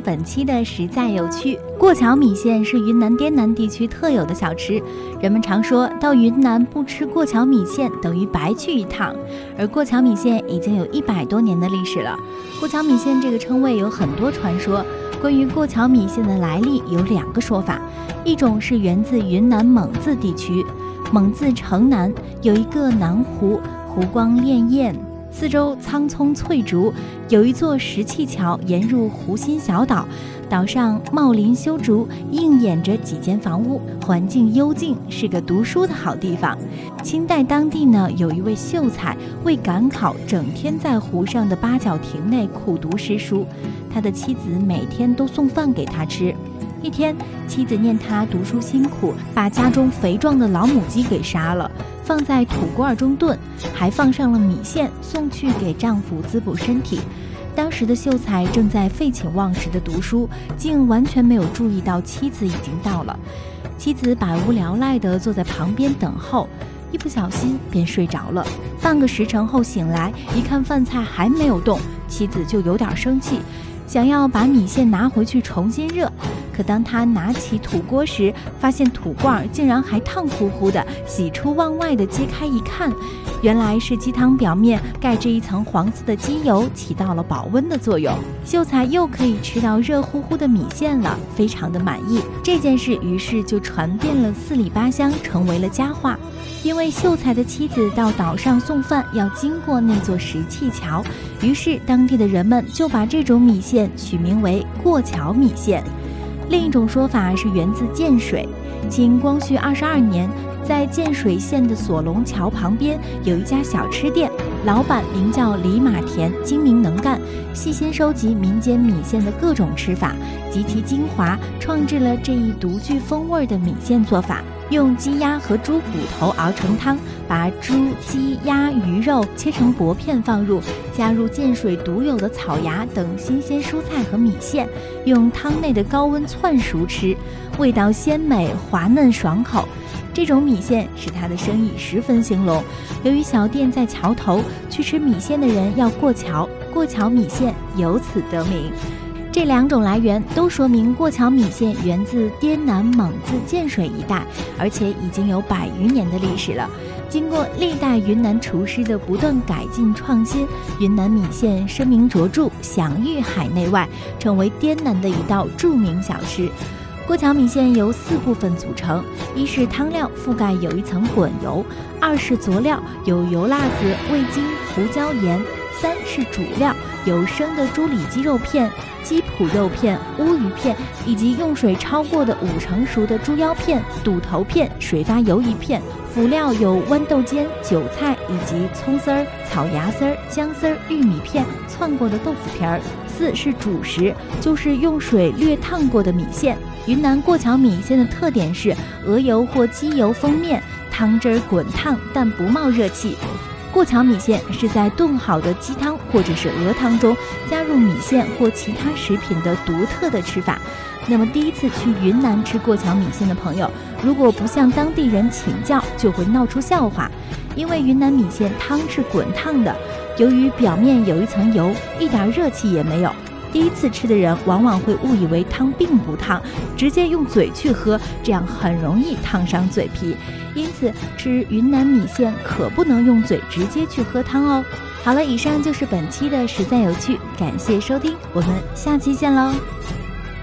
本期的实在有趣。过桥米线是云南滇南地区特有的小吃，人们常说到云南不吃过桥米线等于白去一趟，而过桥米线已经有100多年的历史了。过桥米线这个称谓有很多传说，关于过桥米线的来历有2个说法，一种是源自云南蒙自地区，蒙自城南有一个南湖，湖光潋滟，四周苍葱翠竹，有一座石砌桥沿入湖心小岛，岛上茂林修竹，映掩着几间房屋，环境幽静，是个读书的好地方。清代当地呢，有一位秀才为赶考，整天在湖上的八角亭内苦读诗书，他的妻子每天都送饭给他吃。一天，妻子念他读书辛苦，把家中肥壮的老母鸡给杀了，放在土罐中炖，还放上了米线，送去给丈夫滋补身体。当时的秀才正在废寝忘食的读书，竟完全没有注意到妻子已经到了。妻子百无聊赖地坐在旁边等候，一不小心便睡着了。半个时辰后醒来，一看饭菜还没有动，妻子就有点生气，想要把米线拿回去重新热。可当他拿起土锅时，发现土罐竟然还烫乎乎的，喜出望外的揭开一看，原来是鸡汤表面盖着一层黄色的鸡油，起到了保温的作用。秀才又可以吃到热乎乎的米线了，非常的满意。这件事于是就传遍了4里8乡，成为了佳话。因为秀才的妻子到岛上送饭要经过那座石砌桥，于是当地的人们就把这种米线取名为过桥米线。另一种说法是源自建水，清光绪22年，在建水县的锁龙桥旁边有一家小吃店，老板名叫李马田，精明能干，细心收集民间米线的各种吃法，集其精华，创制了这一独具风味的米线做法。用鸡鸭和猪骨头熬成汤，把猪、鸡、鸭、鱼肉切成薄片放入，加入建水独有的草芽等新鲜蔬菜和米线，用汤内的高温汆熟吃，味道鲜美滑嫩爽口。这种米线使他的生意十分兴隆。由于小店在桥头，去吃米线的人要过桥，过桥米线由此得名。这2种来源都说明过桥米线源自滇南蒙自建水一带，而且已经有100余年的历史了。经过历代云南厨师的不断改进创新，云南米线声名卓著，享誉海内外，成为滇南的一道著名小吃。过桥米线由4部分组成，一是汤料覆盖有一层滚油，2是佐料有油辣子、味精、胡椒、盐，3是主料有生的猪里脊肉片、鸡脯肉片、乌鱼片，以及用水焯过的5成熟的猪腰片、肚头片、水发鱿鱼片。辅料有豌豆尖、韭菜以及葱丝儿、草芽丝儿、姜丝儿、玉米片、窜过的豆腐皮儿。4是主食，就是用水略烫过的米线。云南过桥米线的特点是鹅油或鸡油封面，汤汁滚烫但不冒热气。过桥米线是在炖好的鸡汤或者是鹅汤中加入米线或其他食品的独特的吃法。那么第一次去云南吃过桥米线的朋友，如果不向当地人请教，就会闹出笑话。因为云南米线汤是滚烫的，由于表面有一层油，一点热气也没有。第一次吃的人往往会误以为汤并不烫，直接用嘴去喝，这样很容易烫伤嘴皮。因此吃云南米线可不能用嘴直接去喝汤哦。好了，以上就是本期的实在有趣，感谢收听，我们下期见喽。